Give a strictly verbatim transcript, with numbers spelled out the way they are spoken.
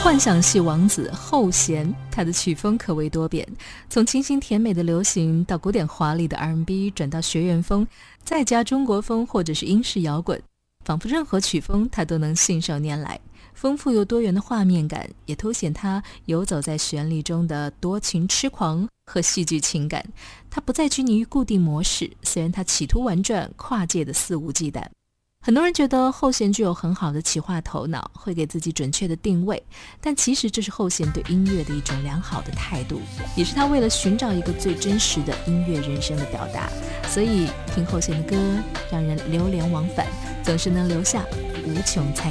幻想系王子后弦，他的曲风可谓多变，从清新甜美的流行到古典华丽的 R and B， 转到学院风，再加中国风或者是英式摇滚，仿佛任何曲风他都能信手拈来。丰富又多元的画面感也凸显他游走在旋律中的多情痴狂和戏剧情感。他不再拘泥于固定模式，虽然他企图玩转跨界的肆无忌惮。很多人觉得后弦具有很好的企划头脑，会给自己准确的定位，但其实这是后弦对音乐的一种良好的态度，也是他为了寻找一个最真实的音乐人生的表达。所以听后弦的歌让人流连忘返，总是能留下无穷猜